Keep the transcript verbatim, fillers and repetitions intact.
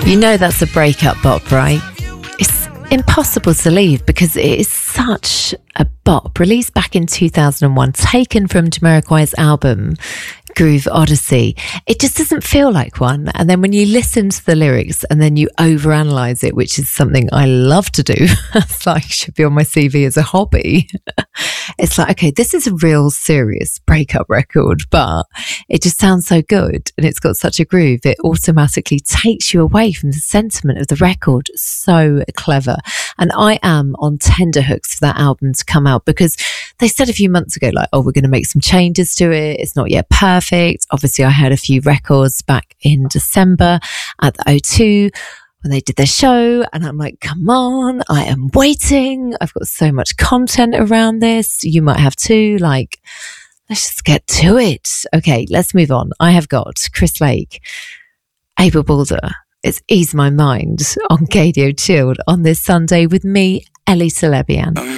You know that's a breakup bop, right? It's impossible to leave because it is such a bop. Released back in two thousand one, taken from Jamiroquai's album Groove Odyssey. It just doesn't feel like one. And then when you listen to the lyrics and then you overanalyze it, which is something I love to do, it's like should be on my C V as a hobby. It's like, okay, this is a real serious breakup record, but it just sounds so good and it's got such a groove. It automatically takes you away from the sentiment of the record. So clever. And I am on tenterhooks for that album to come out because they said a few months ago, like, oh, we're going to make some changes to it. It's not yet perfect. Obviously, I heard a few records back in December at the O two when they did their show. And I'm like, come on, I am waiting. I've got so much content around this. You might have too. Like, let's just get to it. Okay, let's move on. I have got Chris Lake, Abel Balder. It's Ease My Mind on Radio Chilled on this Sunday with me, Ellie Celebian.